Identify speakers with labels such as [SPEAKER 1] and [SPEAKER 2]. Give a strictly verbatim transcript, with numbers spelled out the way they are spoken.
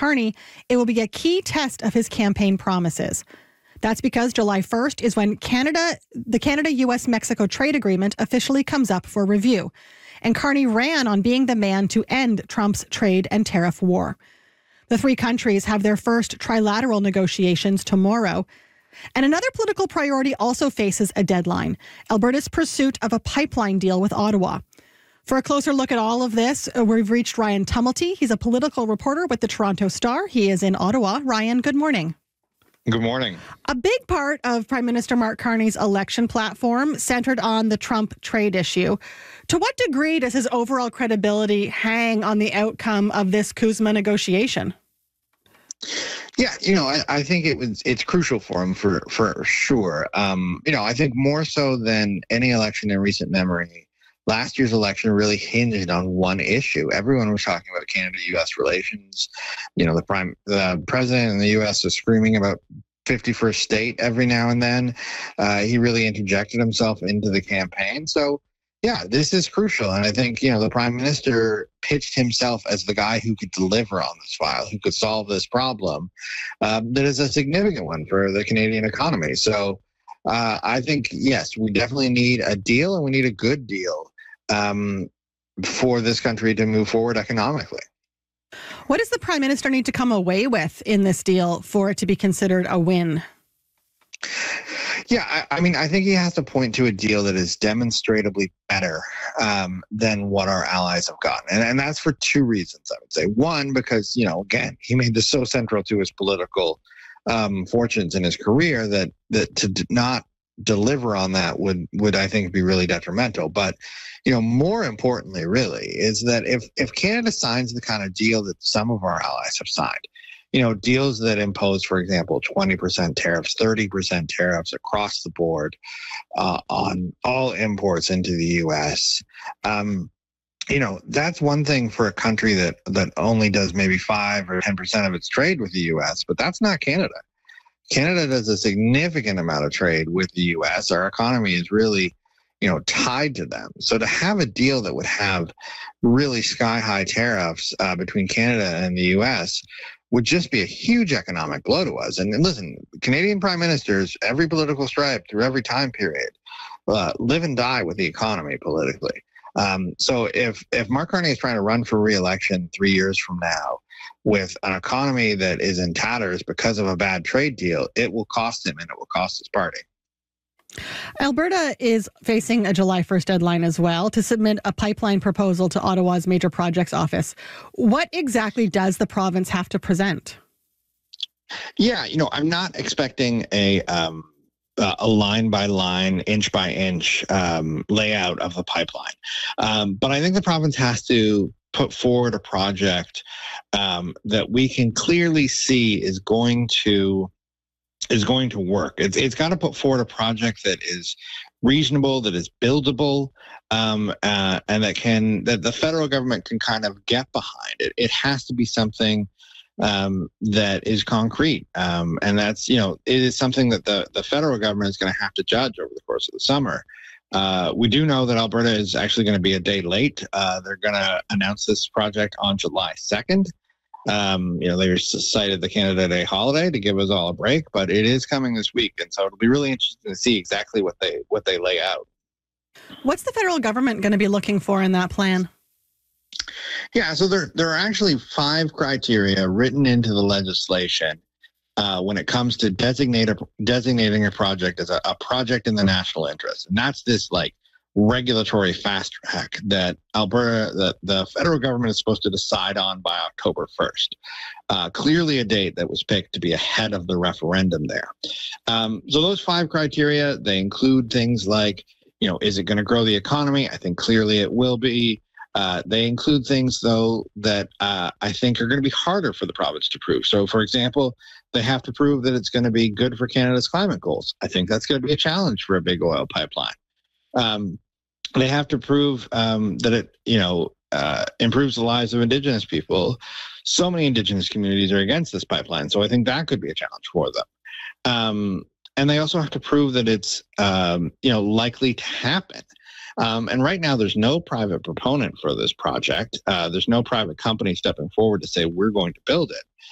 [SPEAKER 1] Carney, it will be a key test of his campaign promises. That's because July first is when Canada, the Canada-U S Mexico trade agreement officially comes up for review. And Carney ran on being the man to end Trump's trade and tariff war. The three countries have their first trilateral negotiations tomorrow. And another political priority also faces a deadline: Alberta's pursuit of a pipeline deal with Ottawa. For a closer look at all of this, we've reached Ryan Tumulty. He's a political reporter with the Toronto Star. He is in Ottawa. Ryan, good morning.
[SPEAKER 2] Good morning.
[SPEAKER 1] A big part of Prime Minister Mark Carney's election platform centered on the Trump trade issue. To what degree does his overall credibility hang on the outcome of this CUSMA negotiation?
[SPEAKER 2] Yeah, you know, I, I think it was it's crucial for him for for sure. Um, you know, I think more so than any election in recent memory, last year's election really hinged on one issue. Everyone was talking about Canada-U S relations. You know, the prime, the president in the U S is screaming about fifty-first state every now and then. Uh, he really interjected himself into the campaign. So, yeah, this is crucial. And I think, you know, the prime minister pitched himself as the guy who could deliver on this file, who could solve this problem um, that is a significant one for the Canadian economy. So uh, I think, yes, we definitely need a deal, and we need a good deal um, for this country to move forward economically.
[SPEAKER 1] What does the prime minister need to come away with in this deal for it to be considered a win?
[SPEAKER 2] Yeah, I, I mean, I think he has to point to a deal that is demonstrably better um, than what our allies have gotten. And, and that's for two reasons, I would say. One, because, you know, again, he made this so central to his political um, fortunes in his career that, that to d- not deliver on that would, would, I think, be really detrimental. But, you know, more importantly, really, is that if, if Canada signs the kind of deal that some of our allies have signed, you know, deals that impose, for example, twenty percent tariffs, thirty percent tariffs across the board uh, on all imports into the U S, um, you know, that's one thing for a country that, that only does maybe five or ten percent of its trade with the U S, but that's not Canada. Canada does a significant amount of trade with the U S. Our economy is really, you know, tied to them. So to have a deal that would have really sky-high tariffs uh, between Canada and the U S would just be a huge economic blow to us. And, and listen, Canadian prime ministers, every political stripe through every time period, uh, live and die with the economy politically. Um, so if if Mark Carney is trying to run for re-election three years from now with an economy that is in tatters because of a bad trade deal, it will cost him, and it will cost his party.
[SPEAKER 1] Alberta is facing a July first deadline as well to submit a pipeline proposal to Ottawa's Major Projects Office. What exactly does the province have to present?
[SPEAKER 2] Yeah, you know, I'm not expecting a um, a line by line, inch by inch um, layout of the pipeline, um, but I think the province has to put forward a project um, that we can clearly see is going to. is going to work. It's, it's got to put forward a project that is reasonable, that is buildable, um, uh, and that can that the federal government can kind of get behind. It, it has to be something um, that is concrete, um, and that's you know it is something that the the federal government is going to have to judge over the course of the summer. Uh, we do know that Alberta is actually going to be a day late. Uh, they're going to announce this project on July second. Um, you know, they cited the Canada Day holiday to give us all a break, but it is coming this week, and so it'll be really interesting to see exactly what they what they lay out.
[SPEAKER 1] What's the federal government going to be looking for in that plan?
[SPEAKER 2] Yeah, so there there are actually five criteria written into the legislation uh, when it comes to designate a, designating a project as a, a project in the national interest, and that's this like regulatory fast track that Alberta, that the federal government is supposed to decide on by October first. Uh, clearly a date that was picked to be ahead of the referendum there. Um, so those five criteria, they include things like, you know, is it going to grow the economy? I think clearly it will be. Uh, they include things, though, that uh, I think are going to be harder for the province to prove. So, for example, they have to prove that it's going to be good for Canada's climate goals. I think that's going to be a challenge for a big oil pipeline. Um, they have to prove um, that it, you know, uh, improves the lives of Indigenous people. So many Indigenous communities are against this pipeline, so I think that could be a challenge for them. Um, and they also have to prove that it's, um, you know, likely to happen. Um, and right now, there's no private proponent for this project. Uh, there's no private company stepping forward to say we're going to build it.